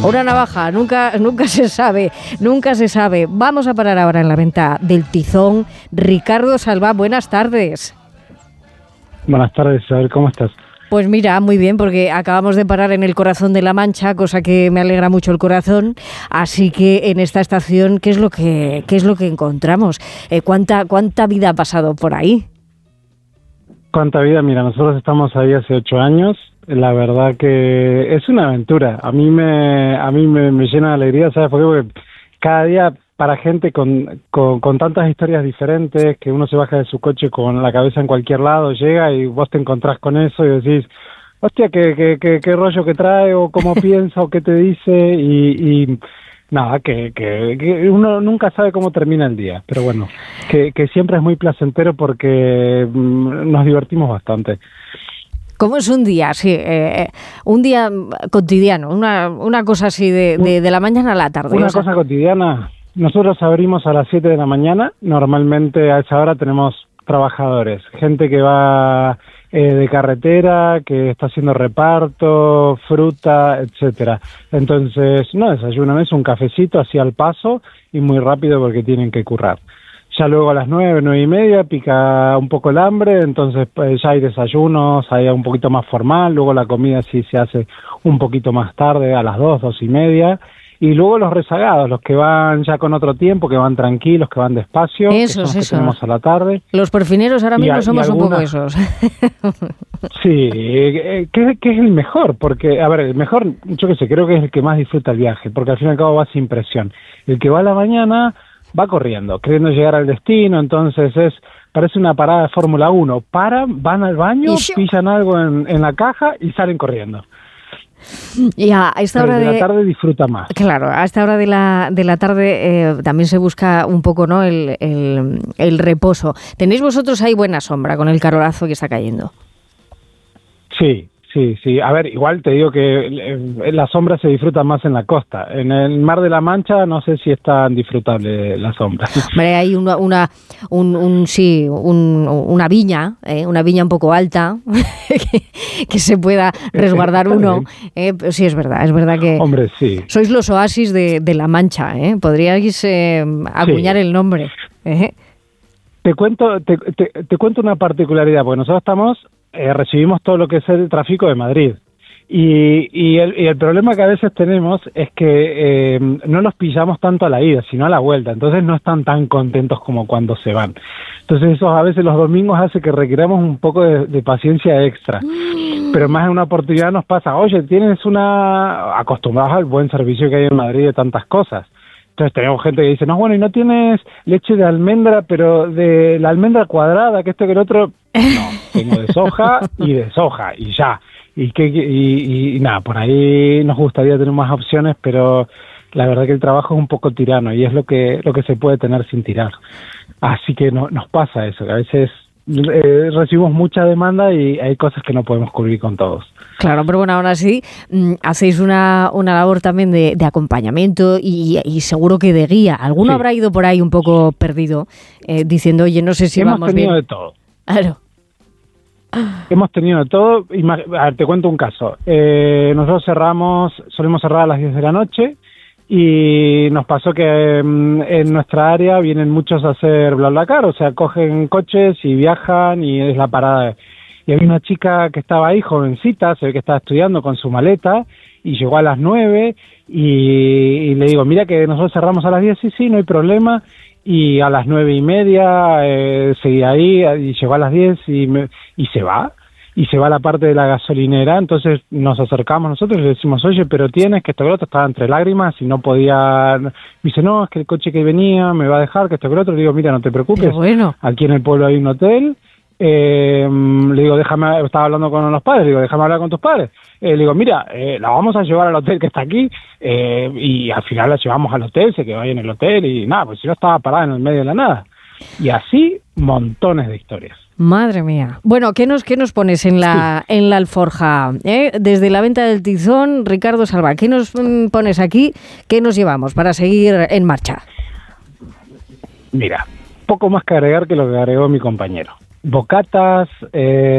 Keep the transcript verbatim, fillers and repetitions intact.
o una navaja, nunca, nunca se sabe, nunca se sabe. Vamos a parar ahora en la venta del Tizón. Ricardo Salvá, buenas tardes. Buenas tardes, Isabel, ¿cómo estás? Pues mira, muy bien, porque acabamos de parar en el corazón de La Mancha, cosa que me alegra mucho el corazón. Así que en esta estación, ¿qué es lo que, qué es lo que encontramos? Eh, ¿cuánta, ¿Cuánta vida ha pasado por ahí? ¿Cuánta vida? Mira, nosotros estamos ahí hace ocho años. La verdad que es una aventura. A mí me, a mí me, me llena de alegría, ¿sabes por qué? Porque cada día para gente con, con, con tantas historias diferentes, que uno se baja de su coche con la cabeza en cualquier lado, llega y vos te encontrás con eso y decís, hostia, qué, qué, qué, qué rollo que trae, o cómo piensa, o qué te dice, y, y nada, que, que, que uno nunca sabe cómo termina el día, pero bueno, que, que siempre es muy placentero porque mmm, nos divertimos bastante. ¿Cómo es un día? Sí, eh, un día cotidiano, una, una cosa así de, de, de la mañana a la tarde. Una o sea, cosa cotidiana. Nosotros abrimos a las siete de la mañana. Normalmente a esa hora tenemos trabajadores, gente que va eh, de carretera, que está haciendo reparto, fruta, etcétera. Entonces, no desayunan, es un cafecito así al paso y muy rápido porque tienen que currar. Ya luego a las nueve, nueve y media pica un poco el hambre, entonces pues, ya hay desayunos, hay un poquito más formal, luego la comida sí se hace un poquito más tarde, a las dos, dos y media, y luego los rezagados, los que van ya con otro tiempo, que van tranquilos, que van despacio, esos, que son los eso. que tenemos a la tarde. Los porfineros ahora mismo a, somos alguna... un poco esos. Sí, que, que es el mejor, porque, a ver, el mejor, yo qué sé, creo que es el que más disfruta el viaje, porque al fin y al cabo va sin presión. El que va a la mañana va corriendo, queriendo llegar al destino, entonces es parece una parada de Fórmula uno. Paran, van al baño, pillan algo en, en la caja y salen corriendo. Y a esta hora de, de la tarde disfruta más. Claro, a esta hora de la, de la tarde eh, también se busca un poco, ¿no?, el, el, el reposo. ¿Tenéis vosotros ahí buena sombra con el calораzo que está cayendo? Sí. Sí, sí. A ver, igual te digo que eh, la sombra se disfruta más en la costa. En el Mar de la Mancha no sé si es tan disfrutable la sombra. Hombre, hay una, una, un, un, sí, un, una viña, eh, una viña un poco alta, que, que se pueda resguardar uno. Eh, sí, es verdad, es verdad que Hombre, sí. Sois los oasis de, de la Mancha, ¿eh? Podríais eh, acuñar sí. el nombre. ¿eh? Te cuento, te, te, te cuento una particularidad, porque nosotros estamos... Eh, recibimos todo lo que es el tráfico de Madrid y, y, el, y el problema que a veces tenemos es que eh, no los pillamos tanto a la ida, sino a la vuelta, entonces no están tan contentos como cuando se van. Entonces eso a veces los domingos hace que requiramos un poco de, de paciencia extra, pero más en una oportunidad nos pasa, oye, tienes una... acostumbrados al buen servicio que hay en Madrid de tantas cosas. Entonces tenemos gente que dice, no, bueno, y no tienes leche de almendra, pero de la almendra cuadrada, que esto que el otro... No, tengo de soja y de soja, y ya. Y, que, y, y nada, por ahí nos gustaría tener más opciones, pero la verdad que el trabajo es un poco tirano, y es lo que lo que se puede tener sin tirar. Así que no, nos pasa eso, que a veces eh, recibimos mucha demanda y hay cosas que no podemos cubrir con todos. Claro, pero bueno, ahora sí, mmm, hacéis una, una labor también de, de acompañamiento y, y seguro que de guía. ¿Alguno sí. habrá ido por ahí un poco perdido eh, diciendo, oye, no sé si Hemos vamos bien? Hemos tenido de todo. Claro. Hemos tenido de todo. A ver, te cuento un caso. Eh, nosotros cerramos, solemos cerrar a las diez de la noche y nos pasó que um, en nuestra área vienen muchos a hacer BlaBlaCar, o sea, cogen coches y viajan y es la parada. Y había una chica que estaba ahí, jovencita, se ve que estaba estudiando con su maleta, y llegó a las nueve, y, y le digo, mira que nosotros cerramos a las diez, sí, sí, no hay problema, y a las nueve y media eh, seguía ahí, y llegó a las diez, y, me, y se va, y se va a la parte de la gasolinera. Entonces nos acercamos nosotros y le decimos, oye, pero tienes que esto que lo otro, estaba entre lágrimas y no podía, me dice, no, es que el coche que venía me va a dejar, que esto que lo otro. Le digo, mira, no te preocupes, bueno. Aquí en el pueblo hay un hotel. Eh, le digo, déjame, estaba hablando con los padres, le digo, déjame hablar con tus padres. Eh, le digo, mira, eh, la vamos a llevar al hotel que está aquí, eh, y al final la llevamos al hotel, se quedó ahí en el hotel y nada, pues si no estaba parada en el medio de la nada. Y así, montones de historias. Madre mía. Bueno, ¿qué nos, qué nos pones en la, sí. en la alforja? ¿Eh? Desde la venta del Tizón, Ricardo Salvá, ¿qué nos pones aquí? ¿Qué nos llevamos para seguir en marcha? Mira, poco más que agregar que lo que agregó mi compañero. Bocatas, eh,